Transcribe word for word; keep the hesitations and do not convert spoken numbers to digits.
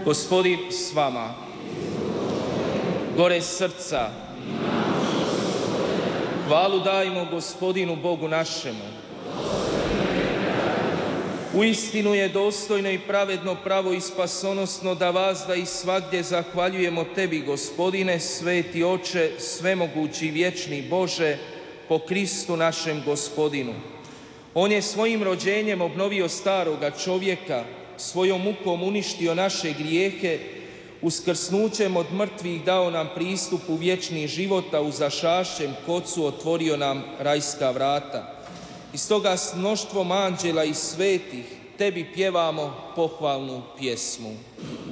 Gospodin s vama. Gore srca. Hvalu dajmo Gospodinu Bogu našemu. Uistinu je dostojno i pravedno, pravo i spasonosno da vas da i svagdje zahvaljujemo Tebi, Gospodine, sveti Oče, svemogući i vječni Bože, po Kristu našem Gospodinu. On je svojim rođenjem obnovio staroga čovjeka, svojom mukom uništio naše grijehe, uskrsnućem od mrtvih dao nam pristup u vječni život, a u zašašćem kocu otvorio nam rajska vrata. I stoga s mnoštvom anđela i svetih Tebi pjevamo pohvalnu pjesmu.